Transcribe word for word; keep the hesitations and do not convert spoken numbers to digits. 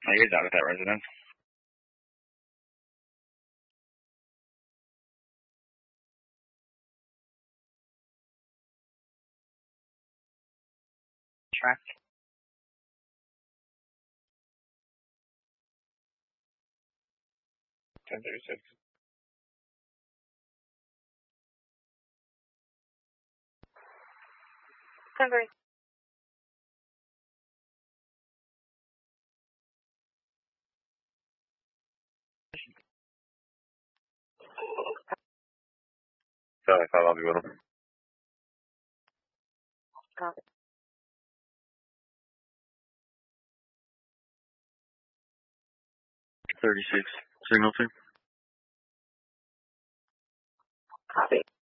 He is out at that residence. Track. ten thirty-six. ten thirty. Sorry, I'll be with him. Copy. thirty-six. Signal two. Copy.